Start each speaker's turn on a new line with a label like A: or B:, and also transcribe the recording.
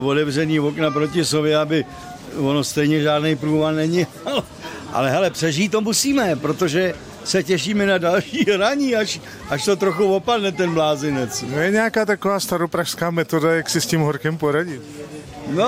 A: otevřený okna proti sobě, aby ono stejně žádný průvan není. Ale hele, přežít to musíme, protože se těšíme na další hraní, až to trochu opadne ten blázinec.
B: No je nějaká taková staropražská metoda, jak si s tím horkem poradit?